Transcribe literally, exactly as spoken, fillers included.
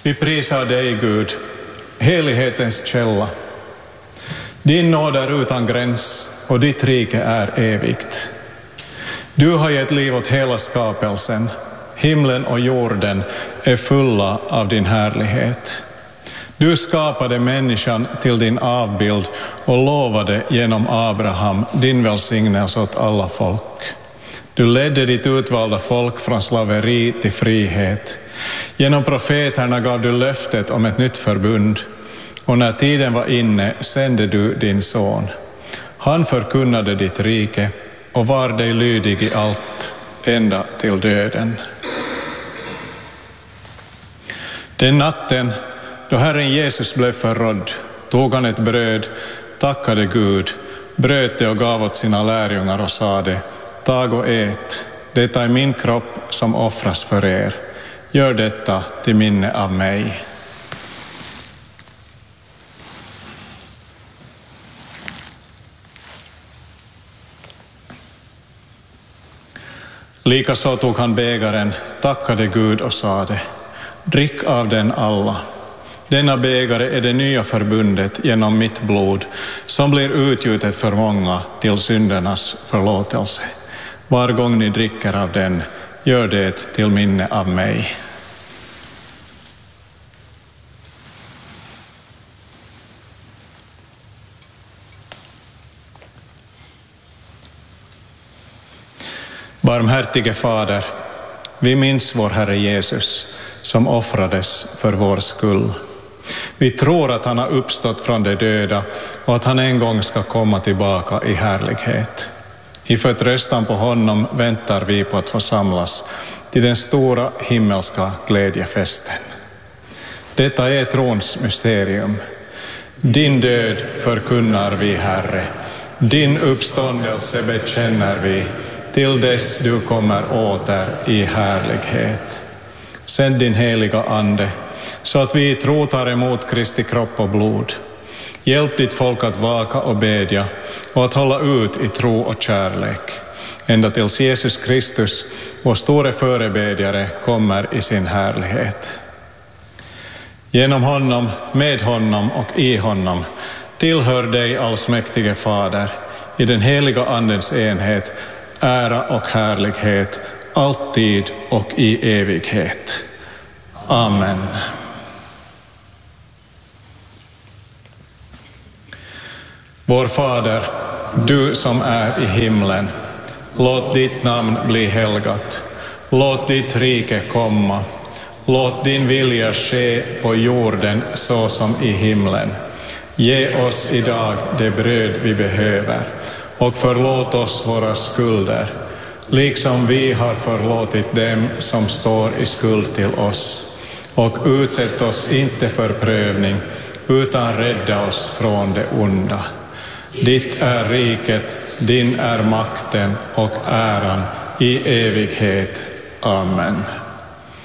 Vi prisar dig, Gud, helighetens källa. Din nåd är utan gräns och ditt rike är evigt. Du har gett liv åt hela skapelsen. Himlen och jorden är fulla av din härlighet. Du skapade människan till din avbild och lovade genom Abraham din välsignelse åt alla folk. Du ledde ditt utvalda folk från slaveri till frihet. Genom profeterna gav du löftet om ett nytt förbund. Och när tiden var inne sände du din son. Han förkunnade ditt rike och var dig lydig i allt, ända till döden. Den natten då Herren Jesus blev förrådd tog han ett bröd, tackade Gud, bröt det och gav åt sina lärjungar och sade: tag och ät, detta är min kropp som offras för er. Gör detta till minne av mig. Likaså tog han bägaren, tackade Gud och sade: drick av den alla. Denna bägare är det nya förbundet genom mitt blod, som blir utgjutet för många till syndernas förlåtelse. Var gång ni dricker av den, gör det till minne av mig. Barmhärtige Fader, vi minns vår Herre Jesus som offrades för vår skull. Vi tror att han har uppstått från de döda och att han en gång ska komma tillbaka i härlighet. I förtröstan på honom väntar vi på att få samlas till den stora himmelska glädjefesten. Detta är trons mysterium. Din död förkunnar vi, Herre. Din uppståndelse bekänner vi till dess du kommer åter i härlighet. Sänd din heliga ande så att vi i tro tar emot Kristi kropp och blod. Hjälp ditt folk att vaka och bedja och att hålla ut i tro och kärlek. Ända tills Jesus Kristus, vår store förebedjare, kommer i sin härlighet. Genom honom, med honom och i honom tillhör dig, allsmäktige Fader, i den heliga andens enhet, ära och härlighet, alltid och i evighet. Amen. Vår Fader, du som är i himlen, låt ditt namn bli helgat. Låt ditt rike komma. Låt din vilja ske på jorden så som i himlen. Ge oss idag det bröd vi behöver och förlåt oss våra skulder, liksom vi har förlåtit dem som står i skuld till oss. Och utsätt oss inte för prövning, utan rädda oss från det onda. Ditt är riket, din är makten och äran i evighet. Amen.